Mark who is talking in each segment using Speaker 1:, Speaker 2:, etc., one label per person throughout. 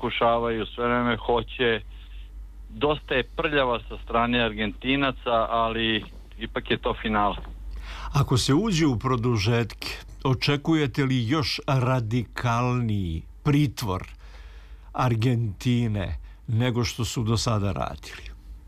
Speaker 1: pokušavaju, sve vreme hoće. Dosta je prljava sa strane Argentinaca, ali ipak je to finale.
Speaker 2: Ako se uđe u produžetke, očekujete li još radikalniji pritvor Argentine nego što su do sada radili?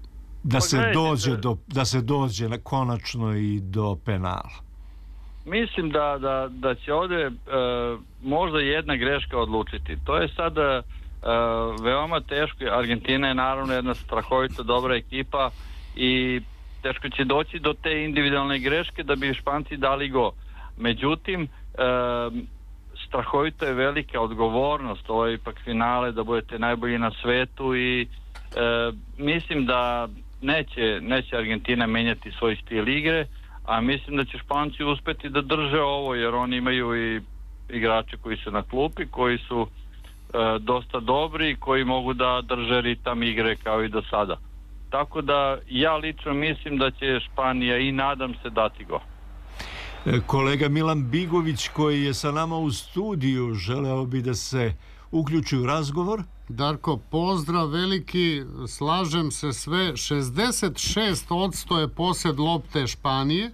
Speaker 2: Da se dođe konačno i do penala.
Speaker 1: Mislim da će ovdje možda jedna greška odlučiti. To je sad veoma teško. Argentina je naravno jedna strahovito dobra ekipa i teško će doći do te individualne greške da bi Španci dali go. Međutim, strahovito je velika odgovornost, ovo je ipak finale, da budete najbolji na svetu i mislim da neće Argentina menjati svoj stil igre, a mislim da će Španci uspeti da drže ovo, jer oni imaju i igrače koji su na klupi, koji su dosta dobri i koji mogu da drže ritam igre kao i do sada. Tako da ja lično mislim da će Španija i nadam se dati go.
Speaker 2: Kolega Milan Bigović koji je sa nama u studiju želeo bi da se uključi u razgovor.
Speaker 3: Darko, pozdrav veliki, slažem se sve. 66% je posjed lopte Španije,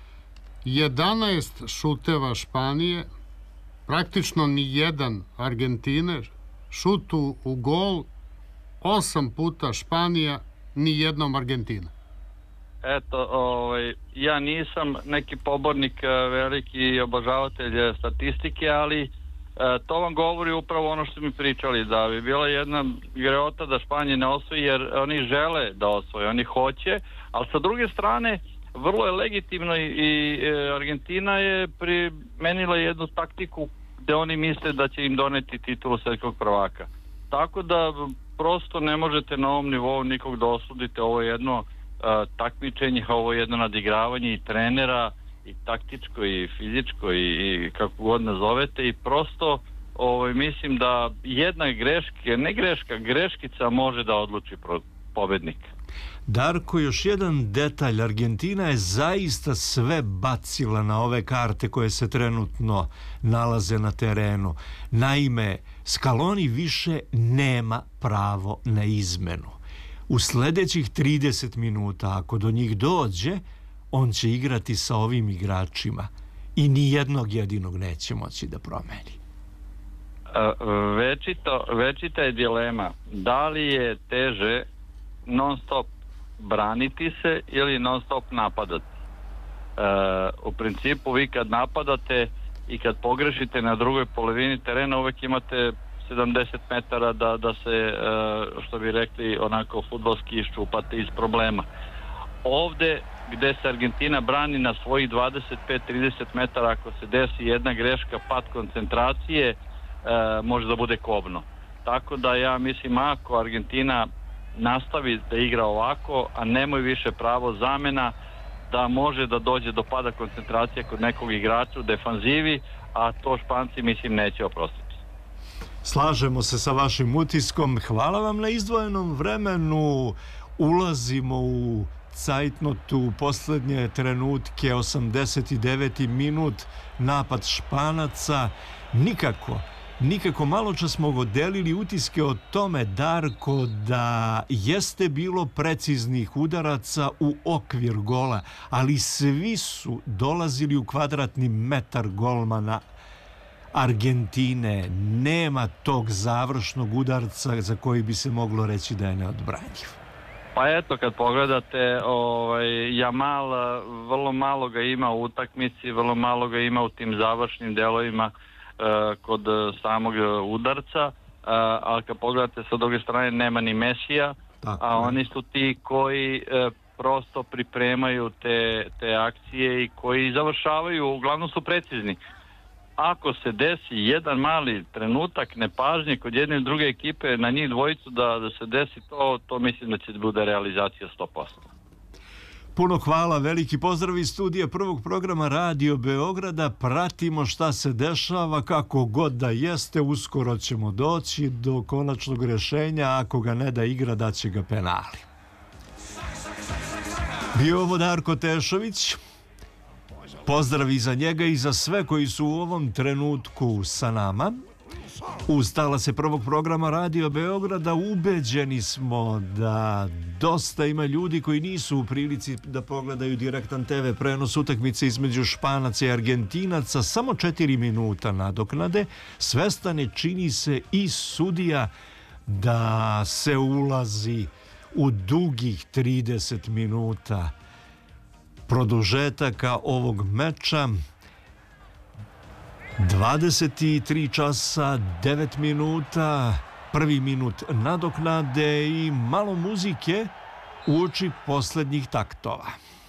Speaker 3: 11 šuteva Španije, praktično ni jedan Argentine, šutu u gol, 8 puta Španija, ni jednom Argentina.
Speaker 1: Eto, ja nisam neki pobornik veliki obožavatelj statistike, ali to vam govori upravo ono što mi pričali, da bi bila jedna greota da Španija ne osvoji, jer oni žele da osvoje, oni hoće, ali sa druge strane vrlo je legitimno i Argentina je primenila jednu taktiku gde oni misle da će im doneti titulu svjetskog prvaka. Tako da prosto ne možete na ovom nivou nikog da osudite. Ovo je jedno takmičenje, ovo je jedno nadigravanje i trenera, i taktičko i fizičko i kako god nazovete, i prosto mislim da jedna greškica može da odluči pobednika.
Speaker 2: Darko, još jedan detalj. Argentina je zaista sve bacila na ove karte koje se trenutno nalaze na terenu. Naime, Scaloni više nema pravo na izmenu. U sljedećih 30 minuta, ako do njih dođe, on će igrati sa ovim igračima i ni jednog jedinog neće moći da promeni.
Speaker 1: Večita je dilema. Da li je teže non stop braniti se ili non stop napadati? U principu vi kad napadate i kad pogrešite na drugoj polovini terena, uvek imate 70 metara da se, što bi rekli, onako fudbalski iščupate iz problema. Ovde gde se Argentina brani na svojih 25-30 metara, ako se desi jedna greška, pad koncentracije, može da bude kobno. Tako da ja mislim, ako Argentina nastavi da igra ovako, a nemoj više pravo zamena, da može da dođe do pada koncentracije kod nekog igrača u defanzivi, a to Španci, mislim, neće oprostiti.
Speaker 2: Slažemo se sa vašim utiskom. Hvala vam na izdvojenom vremenu. Ulazimo u cajtnotu, poslednje trenutke, 89. minut, napad Španaca. Nikako, malo čas smo delili utiske o tome, Darko, da jeste bilo preciznih udaraca u okvir gola, ali svi su dolazili u kvadratni metar golmana Argentine. Nema tog završnog udarca za koji bi se moglo reći da je neodbranjiv.
Speaker 1: Pa eto, kad pogledate, Jamal vrlo malo ga ima u utakmici, vrlo malo ga ima u tim završnim delovima kod samog udarca, ali kad pogledate sa druge strane nema ni Mesija, a oni su ti koji prosto pripremaju te akcije i koji završavaju, uglavnom su precizni. Ako se desi jedan mali trenutak nepažnje kod jedne i druge ekipe na njih dvojicu da se desi to mislim da će bude realizacija 100%.
Speaker 2: Puno hvala, veliki pozdrav iz studija prvog programa Radio Beograda. Pratimo šta se dešava, kako god da jeste, uskoro ćemo doći do konačnog rešenja, ako ga ne da igra, da će ga penali. Bio ovo Darko Tešović. Pozdrav i za njega i za sve koji su u ovom trenutku sa nama. Uz talase prvog programa Radio Beograda ubeđeni smo da dosta ima ljudi koji nisu u prilici da pogledaju direktan TV prenos utakmice između Španaca i Argentinaca. Samo 4 minuta nadoknade. Svestan je, čini se, i sudija da se ulazi u dugih 30 minuta produžetaka ovog meča. 23 časa 9 minuta, prvi minut nadoknade i malo muzike uoči posljednjih taktova.